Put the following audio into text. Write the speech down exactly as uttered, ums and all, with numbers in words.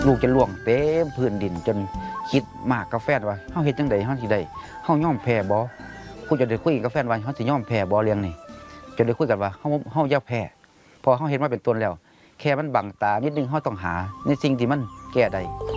ลูกจะล่วงเต็มพื้นดินจนคิดมากกับแฟนว่าเฮาเฮ็ดจังได๋เฮาสิได้เฮายอมแพ้บ่กูจะได้คุยกับแฟนว่าเฮาสิยอมแพ้บ่เรื่องนี้จนได้คุยกันว่าเฮาเฮาอย่าแพ้พอเฮาเห็นมาเป็นต้นแล้วแค่มันบังตานิดนึงเฮาต้องหาในสิ่งที่มันแก้ได้